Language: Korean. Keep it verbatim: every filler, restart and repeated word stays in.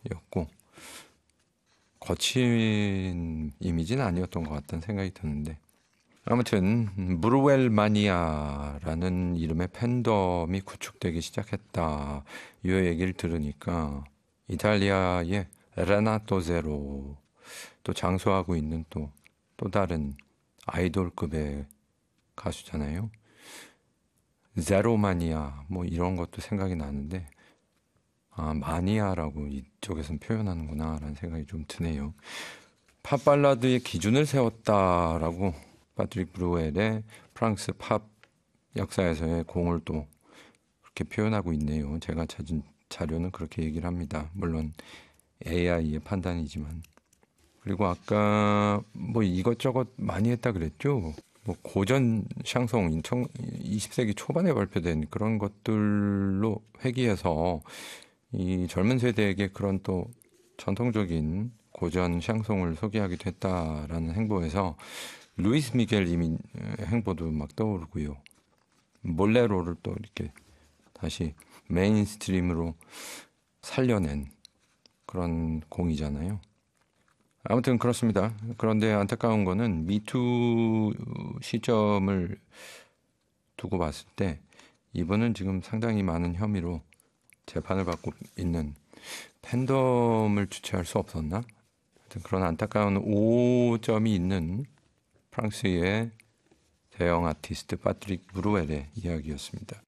이미지였고 거친 이미지는 아니었던 것 같다는 생각이 드는데, 아무튼 무르웰 마니아라는 이름의 팬덤이 구축되기 시작했다, 이 얘기를 들으니까 이탈리아의 레나토 제로, 또 장수하고 있는 또, 또 다른 아이돌급의 가수잖아요. 제로마니아 뭐 이런 것도 생각이 나는데, 아, 마니아라고 이쪽에서는 표현하는구나 라는 생각이 좀 드네요. 팝발라드의 기준을 세웠다라고 파트릭 브루웰의 프랑스 팝 역사에서의 공을 또 그렇게 표현하고 있네요. 제가 찾은 자료는 그렇게 얘기를 합니다. 물론 에이아이의 판단이지만. 그리고 아까 뭐 이것저것 많이 했다 그랬죠. 뭐 고전 샹송 이십 세기 초반에 발표된 그런 것들로 회귀해서 이 젊은 세대에게 그런 또 전통적인 고전 샹송을 소개하기도 했다라는 행보에서 루이스 미겔 이민 행보도 막 떠오르고요. 몰레로를 또 이렇게 다시 메인스트림으로 살려낸 그런 공이잖아요. 아무튼 그렇습니다. 그런데 안타까운 거는 미투 시점을 두고 봤을 때 이분은 지금 상당히 많은 혐의로 재판을 받고 있는, 팬덤을 주체할 수 없었나? 그런 안타까운 오점이 있는 프랑스의 대형 아티스트 파트릭 브루웰의 이야기였습니다.